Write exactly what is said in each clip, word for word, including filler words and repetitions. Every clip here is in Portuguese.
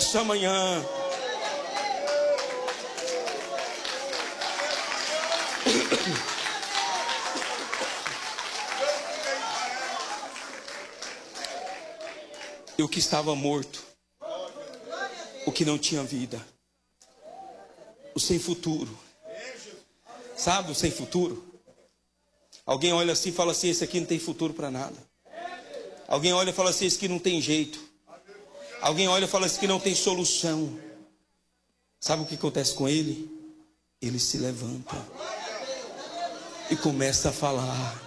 nessa manhã. E o que estava morto, o que não tinha vida, o sem futuro, sabe o sem futuro? Alguém olha assim e fala assim: esse aqui não tem futuro para nada. Alguém olha e fala assim: esse aqui não tem jeito. Alguém olha e fala assim: que não tem solução. Sabe o que acontece com ele? Ele se levanta e começa a falar.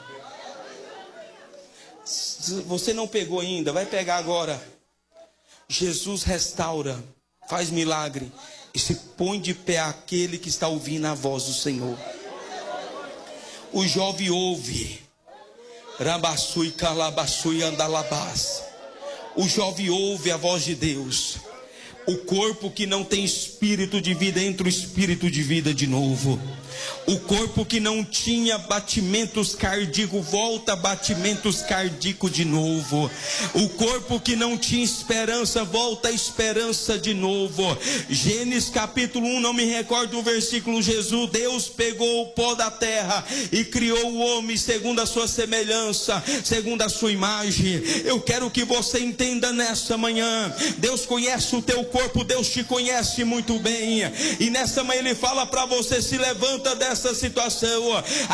Se você não pegou ainda, vai pegar agora. Jesus restaura, faz milagre e se põe de pé aquele que está ouvindo a voz do Senhor. O jovem ouve. Rabassui, calabassui, andalabás. O jovem ouve a voz de Deus. O corpo que não tem espírito de vida entra o espírito de vida de novo. O corpo que não tinha batimentos cardíacos volta a batimentos cardíacos de novo. O corpo que não tinha esperança volta a esperança de novo. Gênesis capítulo um, não me recordo o versículo. Jesus, Deus pegou o pó da terra e criou o homem segundo a sua semelhança, segundo a sua imagem. Eu quero que você entenda nessa manhã, Deus conhece o teu corpo, Deus te conhece muito bem. E nessa manhã Ele fala para você: se levanta dessa situação.